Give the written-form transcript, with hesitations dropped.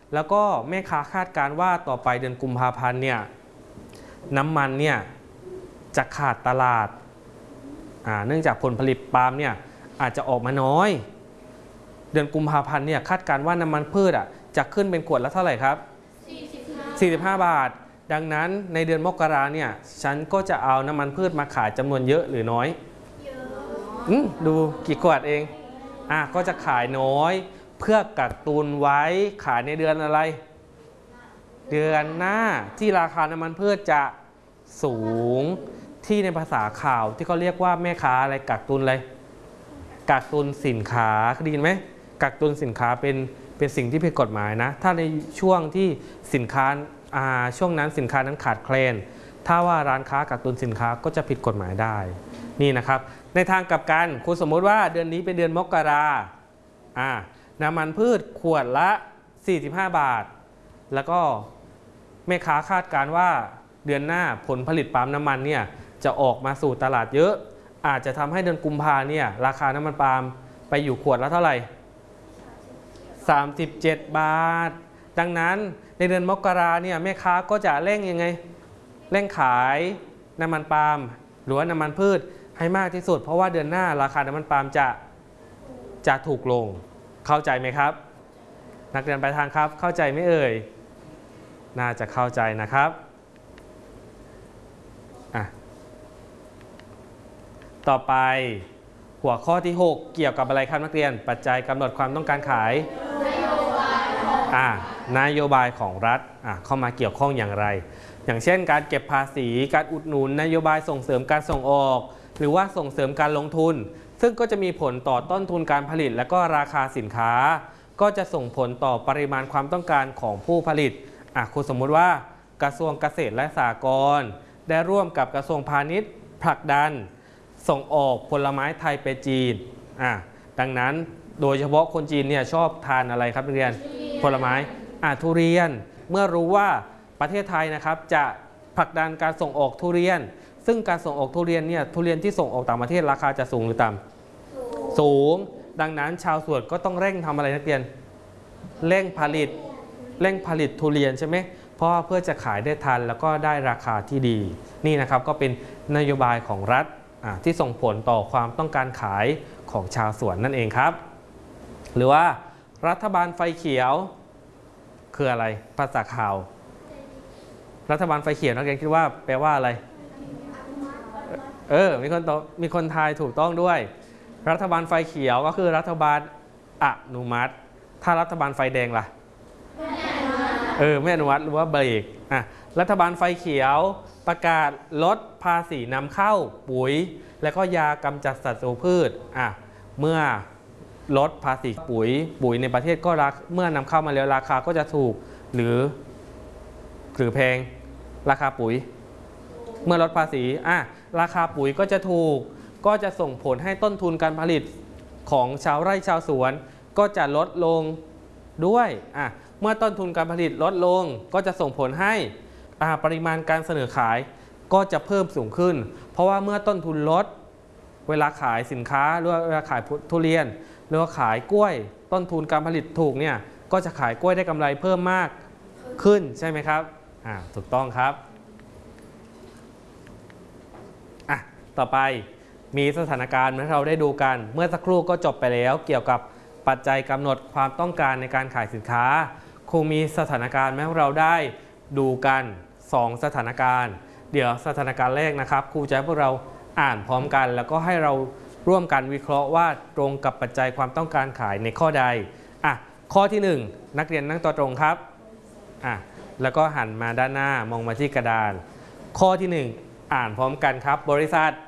แล้วก็แม่ค้าคาดการณ์ว่าต่อไปเดือนกุมภาพันธ์เนี่ยน้ำมันเนี่ยจะขาดตลาดเนื่องจากผลผลิตปาล์มเนี่ยอาจจะออกมาน้อยเดือนกุมภาพันธ์เนี่ยคาดการณ์ว่าน้ำมันพืชจะขึ้นเป็นขวดละเท่าไหร่ครับ45 บาทดังนั้นในเดือนมกราเนี่ยฉันก็จะเอาน้ำมันพืชมาขายจำนวนเยอะหรือน้อยเยอะดูกี่ขวดเองก็จะขายน้อยเพื่อกักตุนไว้ขายในเดือนอะไรเดือนหน้าที่ราคาน้ำมันพืชจะสูงที่ในภาษาข่าวที่เขาเรียกว่าแม่ค้าอะไรกักตุนอะไรกักตุนสินค้าได้ยินไหมกักตุนสินค้าเป็นสิ่งที่ผิดกฎหมายนะถ้าในช่วงที่สินค้าช่วงนั้นสินค้านั้นขาดแคลนถ้าว่าร้านค้ากักตุนสินค้าก็จะผิดกฎหมายได้นี่นะครับในทางกลับกันคุณสมมติว่าเดือนนี้เป็นเดือนมกราน้ำมันพืชขวดละ45 บาทแล้วก็แม่ค้าคาดการณ์ว่าเดือนหน้าผลผลิตปาล์มน้ำมันเนี่ยจะออกมาสู่ตลาดเยอะอาจจะทำให้เดือนกุมภาเนี่ยราคาน้ำมันปาล์มไปอยู่ขวดละเท่าไหร่37 บาทดังนั้นในเดือนมกราเนี่ยแม่ค้าก็จะเร่งยังไงเร่งขายน้ำมันปาล์มหรือว่าน้ำมันพืชให้มากที่สุดเพราะว่าเดือนหน้าราคาน้ำมันปาล์มจะถูกลงเข้าใจไหมครับนักเรียนปลายทางครับเข้าใจไหมเอ่ยน่าจะเข้าใจนะครับต่อไปหัวข้อที่ 6เกี่ยวกับอะไรครับนักเรียนปัจจัยกำหนดความต้องการขายนโยบายของรัฐเข้ามาเกี่ยวข้องอย่างไรอย่างเช่นการเก็บภาษีการอุดหนุนนโยบายส่งเสริมการส่งออกหรือว่าส่งเสริมการลงทุนซึ่งก็จะมีผลต่อต้นทุนการผลิตและก็ราคาสินค้าก็จะส่งผลต่อปริมาณความต้องการของผู้ผลิตคุณสมมุติว่ากระทรวงเกษตรและสหกรณ์ได้ร่วมกับกระทรวงพาณิชย์ผลักดันส่งออกผลไม้ไทยไปจีนดังนั้นโดยเฉพาะคนจีนเนี่ยชอบทานอะไรครับนักเรียนผลไม้ทุเรียนเมื่อรู้ว่าประเทศไทยนะครับจะผลักดันการส่งออกทุเรียนซึ่งการส่งออกทุเรียนเนี่ยทุเรียนที่ส่งออกต่างประเทศราคาจะสูงหรือต่ำสูงดังนั้นชาวสวนก็ต้องเร่งทำอะไรนักเรียนเร่งผลิตทุเรียนใช่ไหมเพราะเพื่อจะขายได้ทันแล้วก็ได้ราคาที่ดีนี่นะครับก็เป็นนโยบายของรัฐที่ส่งผลต่อความต้องการขายของชาวสวนนั่นเองครับหรือว่ารัฐบาลไฟเขียวคืออะไรภาษาข่าวรัฐบาลไฟเขียวนักเรียนคิดว่าแปลว่าอะไรมีคนทายถูกต้องด้วยรัฐบาลไฟเขียวก็คือรัฐบาลอนุมัติถ้ารัฐบาลไฟแดงล่ะไม่อนุมัติหรือว่าเบรกรัฐบาลไฟเขียวประกาศลดภาษีนำเข้าปุ๋ยและก็ยากำจัดศัตรูพืชเมื่อลดภาษีปุ๋ยในประเทศก็เมื่อนำเข้ามาแล้วราคาก็จะถูกหรือแพงราคาปุ๋ยเมื่อลดภาษีราคาปุ๋ยก็จะถูกก็จะส่งผลให้ต้นทุนการผลิตของชาวไร่ชาวสวนก็จะลดลงด้วยเมื่อต้นทุนการผลิตลดลงก็จะส่งผลให้ปริมาณการเสนอขายก็จะเพิ่มสูงขึ้นเพราะว่าเมื่อต้นทุนลดเวลาขายสินค้าหรือเวลาขายทุเรียนหรือว่าขายกล้วยต้นทุนการผลิตถูกเนี่ยก็จะขายกล้วยได้กำไรเพิ่มมากขึ้นใช่ไหมครับถูกต้องครับต่อไปมีสถานการณ์ที่เราได้ดูกันเมื่อสักครู่ก็จบไปแล้วเกี่ยวกับปัจจัยกำหนดความต้องการในการขายสินค้าคงมีสถานการณ์ให้เราได้ดูกัน2สถานการณ์เดี๋ยวสถานการณ์แรกนะครับครูจะให้พวกเราอ่านพร้อมกันแล้วก็ให้เราร่วมกันวิเคราะห์ว่าตรงกับปัจจัยความต้องการขายในข้อใดข้อที่1นักเรียนนั่งตัวตรงครับแล้วก็หันมาด้านหน้ามองมาที่กระดานข้อที่1อ่านพร้อมกันครับบริษัท